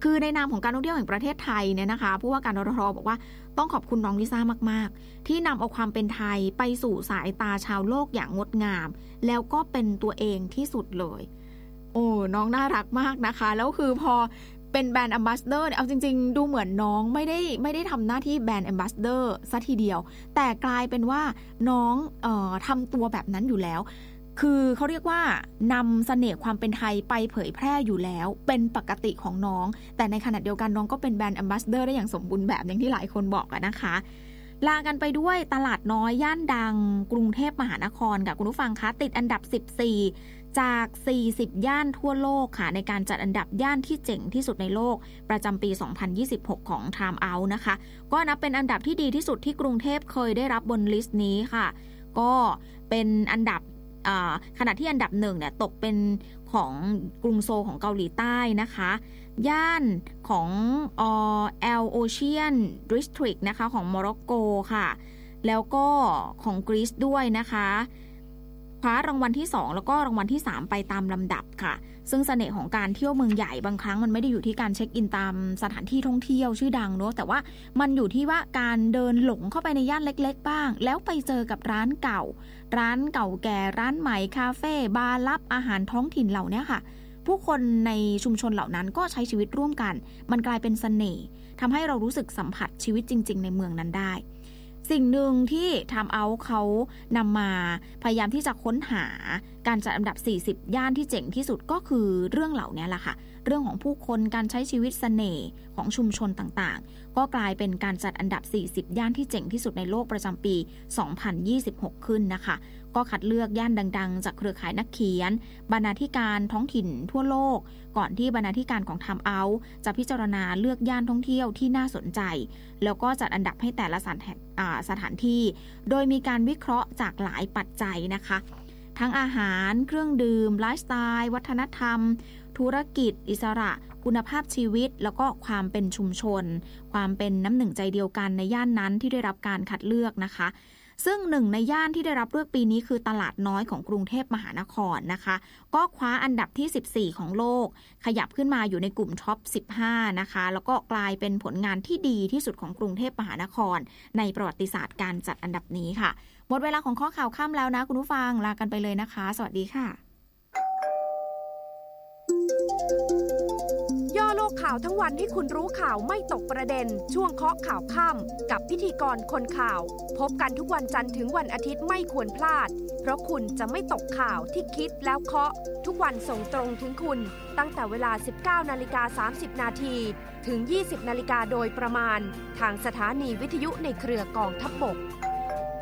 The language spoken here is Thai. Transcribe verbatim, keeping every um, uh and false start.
คือในนามของการท่องเที่ยวแห่งประเทศไทยเนี่ยนะคะผู้ว่าการทททบอกว่าต้องขอบคุณน้องลิซ่ามากๆที่นำเอาความเป็นไทยไปสู่สายตาชาวโลกอย่างงดงามแล้วก็เป็นตัวเองที่สุดเลยโอ้น้องน่ารักมากนะคะแล้วคือพอเป็นแบรนด์แอมบาสเดอร์เนี่ยเอาจริงๆดูเหมือนน้องไม่ได้ไม่ได้ทำหน้าที่แบรนด์แอมบาสเดอร์ซะทีเดียวแต่กลายเป็นว่าน้องเอ่อทำตัวแบบนั้นอยู่แล้วคือเขาเรียกว่านำเสน่ห์ความเป็นไทยไปเผยแพร่อยู่แล้วเป็นปกติของน้องแต่ในขณะเดียวกันน้องก็เป็นแบรนด์แอมบาสเดอร์ได้อย่างสมบูรณ์แบบอย่างที่หลายคนบอกอะนะคะลากันไปด้วยตลาดน้อยย่านดังกรุงเทพมหานครค่ะคุณผู้ฟังคะติดอันดับสิบสี่จากสี่สิบย่านทั่วโลกค่ะในการจัดอันดับย่านที่เจ๋งที่สุดในโลกประจำปีสองพันยี่สิบหกของ Time Out นะคะก็นับเป็นอันดับที่ดีที่สุดที่กรุงเทพเคยได้รับบนลิสต์นี้ค่ะก็เป็นอันดับขณะที่อันดับหนึ่งเนี่ยตกเป็นของกรุงโซลของเกาหลีใต้นะคะย่านของเอ่อแอลโอเชียนดิสทริกนะคะของโมร็อกโกค่ะแล้วก็ของกรีซด้วยนะคะคว้ารางวัลที่สองแล้วก็รางวัลที่สามไปตามลำดับค่ะซึ่งเสน่ห์ของการเที่ยวเมืองใหญ่บางครั้งมันไม่ได้อยู่ที่การเช็คอินตามสถานที่ท่องเที่ยวชื่อดังเนอะแต่ว่ามันอยู่ที่ว่าการเดินหลงเข้าไปในย่านเล็กๆบ้างแล้วไปเจอกับร้านเก่าร้านเก่าแก่ร้านใหม่คาเฟ่บาร์ลับอาหารท้องถิ่นเหล่านี้ค่ะผู้คนในชุมชนเหล่านั้นก็ใช้ชีวิตร่วมกันมันกลายเป็นเสน่ห์ทำให้เรารู้สึกสัมผัสชีวิตจริงๆในเมืองนั้นได้สิ่งหนึ่งที่ Time Out เขานำมาพยายามที่จะค้นหาการจัดอันดับสี่สิบย่านที่เจ๋งที่สุดก็คือเรื่องเหล่านี้แหละค่ะเรื่องของผู้คนการใช้ชีวิตเสน่ห์ของชุมชนต่างๆก็กลายเป็นการจัดอันดับสี่สิบย่านที่เจ๋งที่สุดในโลกประจำปีสองพันยี่สิบหกขึ้นนะคะก็คัดเลือกย่านดังๆจากเครือข่ายนักเขียนบรรณาธิการท้องถิ่นทั่วโลกก่อนที่บรรณาธิการของ Time Out จะพิจารณาเลือกย่านท่องเที่ยวที่น่าสนใจแล้วก็จัดอันดับให้แต่ละสถานสถานที่โดยมีการวิเคราะห์จากหลายปัจจัยนะคะทั้งอาหารเครื่องดื่มไลฟ์สไตล์วัฒนธรรมธุรกิจอิสระคุณภาพชีวิตแล้วก็ความเป็นชุมชนความเป็นน้ำหนึ่งใจเดียวกันในย่านนั้นที่ได้รับการคัดเลือกนะคะซึ่งหนึ่งในย่านที่ได้รับเลือกปีนี้คือตลาดน้อยของกรุงเทพมหานครนะคะก็คว้าอันดับที่สิบสี่ของโลกขยับขึ้นมาอยู่ในกลุ่มท็อปสิบห้านะคะแล้วก็กลายเป็นผลงานที่ดีที่สุดของกรุงเทพมหานครในประวัติศาสตร์การจัดอันดับนี้ค่ะหมดเวลาของข้อข่าวค่ำแล้วนะคุณผู้ฟังลากันไปเลยนะคะสวัสดีค่ะย่อโลกข่าวทั้งวันให้คุณรู้ข่าวไม่ตกประเด็นช่วงเคาะข่าวค่ำกับพิธีกรคนข่าวพบกันทุกวันจันทร์ถึงวันอาทิตย์ไม่ควรพลาดเพราะคุณจะไม่ตกข่าวที่คิดแล้วเคาะทุกวันส่งตรงถึงคุณตั้งแต่เวลา สิบเก้านาฬิกาสามสิบนาที ถึง ยี่สิบนาฬิกาโดยประมาณทางสถานีวิทยุในเครือกองทัพบก